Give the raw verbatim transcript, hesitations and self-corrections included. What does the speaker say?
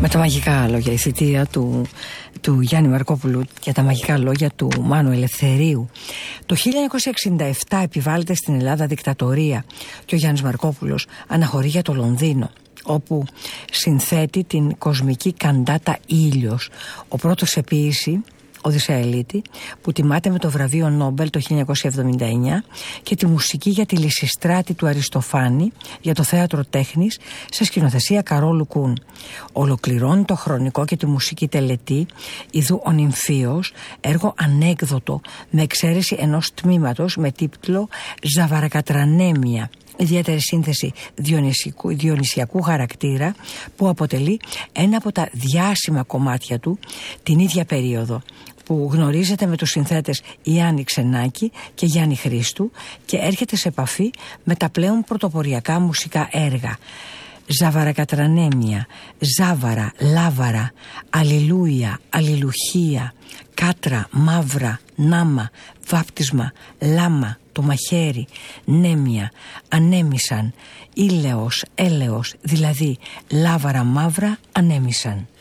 Με τα μαγικά λόγια, η θητεία του, του Γιάννη Μαρκόπουλου και τα μαγικά λόγια του Μάνου Ελευθερίου. Το χίλια εννιακόσια εξήντα επτά επιβάλλεται στην Ελλάδα δικτατορία και ο Γιάννης Μαρκόπουλος αναχωρεί για το Λονδίνο, όπου συνθέτει την κοσμική καντάτα «Ήλιος», ο πρώτος σε ποίηση Οδυσσεαελίτη, που τιμάται με το βραβείο Νόμπελ το χίλια εννιακόσια εβδομήντα εννιά, και τη μουσική για τη Λυσιστράτη του Αριστοφάνη για το θέατρο τέχνης σε σκηνοθεσία Καρόλου Κούν. Ολοκληρώνει το χρονικό και τη μουσική τελετή Ιδού ο Νυμφίος, έργο ανέκδοτο με εξαίρεση ενός τμήματος με τίτλο «Ζαβαρακατρανέμια», ιδιαίτερη σύνθεση διονυσιακού, διονυσιακού χαρακτήρα, που αποτελεί ένα από τα διάσημα κομμάτια του την ίδια περίοδο, που γνωρίζεται με τους συνθέτες Ιάννη Ξενάκη και Γιάννη Χρήστου και έρχεται σε επαφή με τα πλέον πρωτοποριακά μουσικά έργα. Ζαβαρακατρανέμια, Ζάβαρα, Λάβαρα, Αλληλούια, Αλληλουχία, Κάτρα, Μαύρα, Νάμα, Βάπτισμα, Λάμα, το μαχαίρι, Νέμια, Ανέμισαν, Ήλεος, Έλεος, δηλαδή Λάβαρα, Μαύρα, Ανέμισαν.